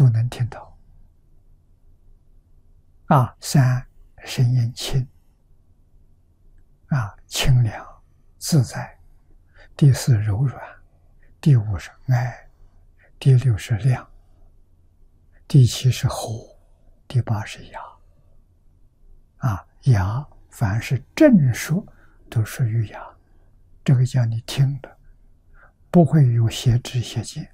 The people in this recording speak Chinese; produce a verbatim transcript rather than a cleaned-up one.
都能听到。啊，三声音轻，啊清凉自在。第四柔软，第五是爱，第六是亮，第七是和，第八是雅。啊，雅凡是正说都属于雅，这个叫你听的，不会有邪知邪见。